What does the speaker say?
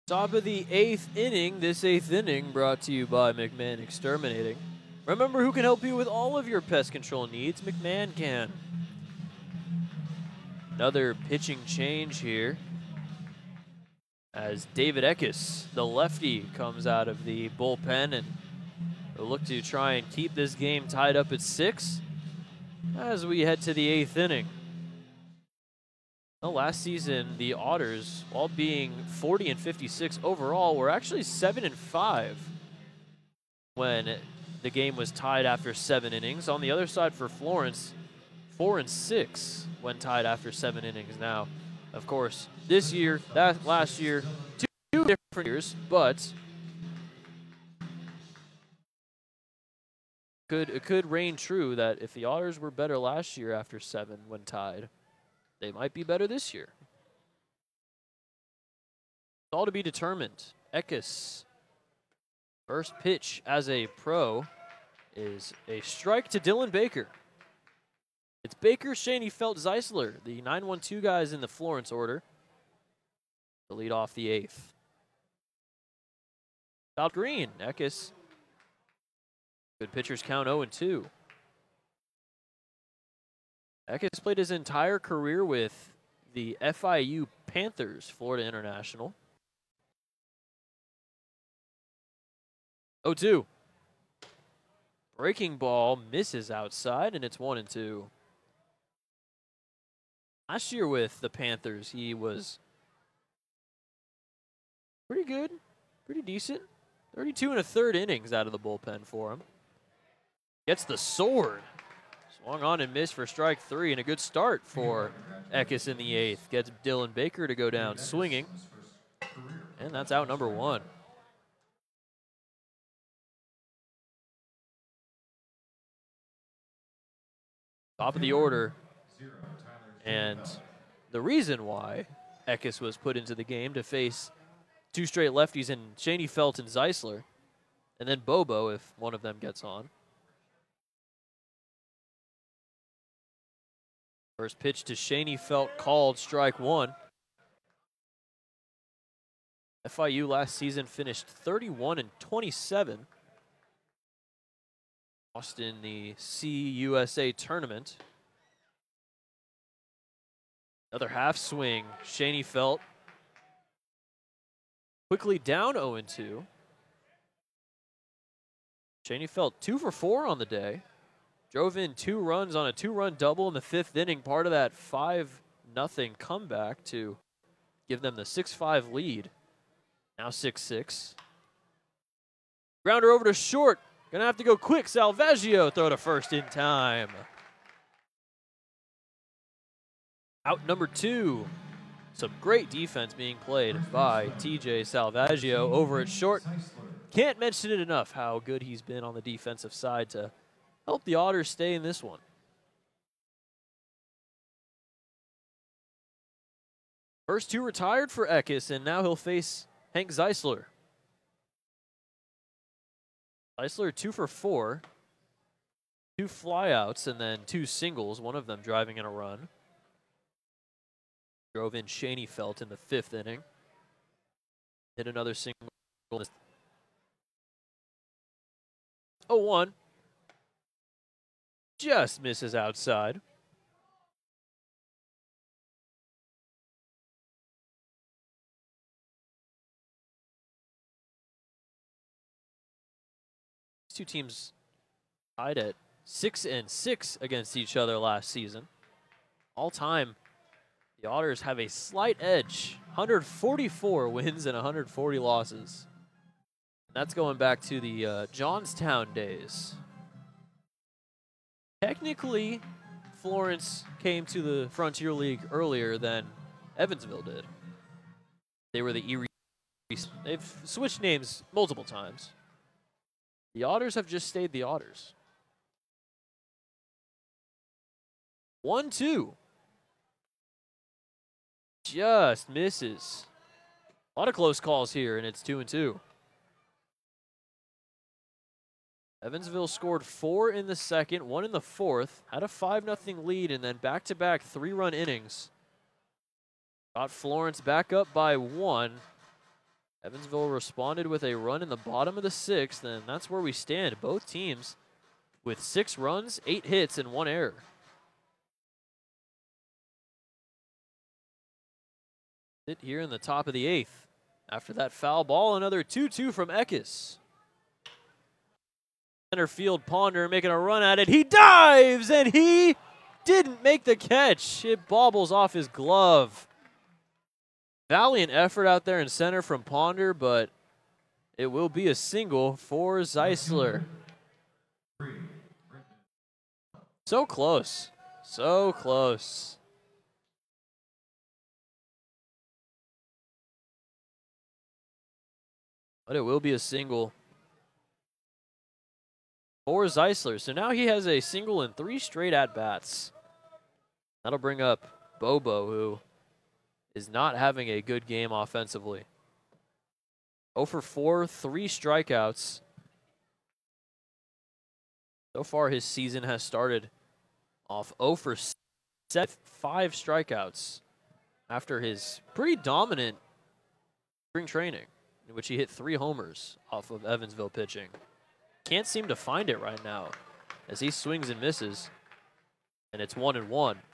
Top of the 8th inning. This 8th inning brought to you by McMahon Exterminating. Remember who can help you with all of your pest control needs? McMahon can. Another pitching change here as David Eckes, the lefty, comes out of the bullpen and will look to try and keep this game tied up at 6 as we head to the 8th inning. Well, last season, the Otters, while being 40 and 56 overall, were actually 7 and 5 when the game was tied after 7 innings. On the other side for Florence, 4 and 6 when tied after 7 innings. Now, of course, this year, that last year, two different years, but it could reign true that if the Otters were better last year after 7 when tied, they might be better this year. It's all to be determined. Eckes, first pitch as a pro is a strike to Dylan Baker. It's Baker, Shaney, Felt, Zeisler, the 9-1-2 guys in the Florence order, to lead off the 8th. South Green, Eckes. Good pitchers count 0-2. Eckes played his entire career with the FIU Panthers, Florida International. 0-2. Breaking ball misses outside, and it's 1-2. Last year with the Panthers, he was pretty good, pretty decent. 32 1/3 innings out of the bullpen for him. Gets the sword. Swung on and missed for strike 3, and a good start for Eckes in the 8th. Gets Dylan Baker to go down swinging, and that's out number 1. Top of the order, and the reason why Eckes was put into the game to face 2 straight lefties in Shaney, Felt, and Zeisler, and then Bobo if one of them gets on. First pitch to Shaney, Felt, called, strike 1. FIU last season finished 31 and 27. Lost in the CUSA tournament. Another half swing. Shaney, Felt quickly down 0-2. Shaney, Felt 2 for 4 on the day. Drove in 2 runs on a 2-run double in the 5th inning, part of that 5-0 comeback to give them the 6-5 lead. Now 6-6. Grounder over to short. Gonna have to go quick. Salvaggio throw to first in time. Out number 2. Some great defense being played by TJ Salvaggio over at short. Can't mention it enough how good he's been on the defensive side to help the Otters stay in this one. First 2 retired for Eckes, and now he'll face Hank Zeisler. Zeisler 2 for 4. 2 flyouts and then 2 singles, one of them driving in a run. Drove in Shaney, Felt in the 5th inning. Hit another single. 0-1. Just misses outside. These two teams tied at 6-6 against each other last season. All time, the Otters have a slight edge. 144 wins and 140 losses. And that's going back to the Johnstown days. Technically, Florence came to the Frontier League earlier than Evansville did. They were the Erie. They've switched names multiple times. The Otters have just stayed the Otters. 1-2. Just misses. A lot of close calls here, and it's 2-2. Evansville scored 4 in the 2nd, 1 in the 4th, had a 5-0 lead, and then back-to-back 3-run innings. Got Florence back up by 1. Evansville responded with a run in the bottom of the 6th, and that's where we stand. Both teams with 6 runs, 8 hits, and 1 error. Sit here in the top of the 8th. After that foul ball, another 2-2 from Eckes. Center field, Ponder making a run at it. He dives, and he didn't make the catch. It bobbles off his glove. Valiant effort out there in center from Ponder, but it will be a single for Zeisler. So close. So close. But it will be a single for Zeisler. So now he has a single in 3 straight at-bats. That'll bring up Bobo, who is not having a good game offensively. 0 for 4, 3 strikeouts. So far, his season has started off 0 for 7, 5 strikeouts after his pretty dominant spring training, in which he hit 3 homers off of Evansville pitching. Can't seem to find it right now as he swings and misses, and it's 1-1.